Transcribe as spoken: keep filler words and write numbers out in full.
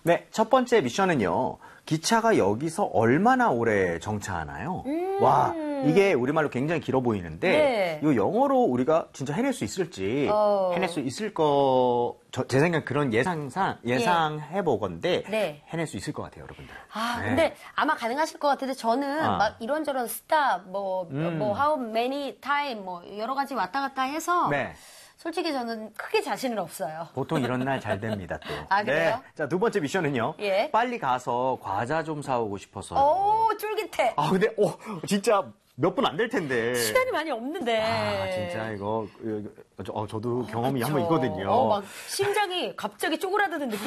네, 첫 번째 미션은요. 기차가 여기서 얼마나 오래 정차하나요? 음. 와, 이게 우리말로 굉장히 길어 보이는데 네. 이거 영어로 우리가 진짜 해낼 수 있을지 어. 해낼 수 있을 거, 저, 제 생각 그런 예상상 예상해 보건데 네. 해낼 수 있을 것 같아요, 여러분들. 아, 네. 근데 아마 가능하실 것 같은데 저는 아. 막 이런저런 스타, 뭐, 음. 뭐, how many time, 뭐, 여러 가지 왔다 갔다 해서 네. 솔직히 저는 크게 자신은 없어요. 보통 이런 날 잘 됩니다, 또. 아, 그래요? 네. 자, 두 번째 미션은요. 예. 빨리 가서 과자 좀 사오고 싶어서. 오, 쫄깃해. 아, 근데, 어, 진짜 몇 분 안 될 텐데. 시간이 많이 없는데. 아, 진짜 이거, 어, 저, 어, 저도 경험이 한 번 그쵸. 있거든요. 어, 막 심장이 갑자기 쪼그라드는 느낌.